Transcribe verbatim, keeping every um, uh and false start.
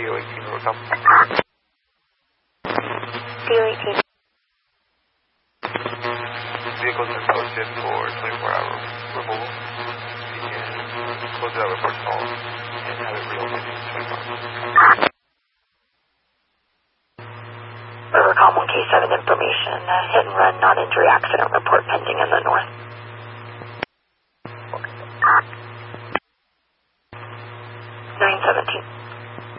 D O eighteen, Rivercom. D O eighteen. Vehicles are posted for twenty-four hour removal. You can close out report call and have it reopened in twenty-four hours. Rivercom one K seven information, uh, hit and run, non-injury accident report pending in the north. nine seventeen.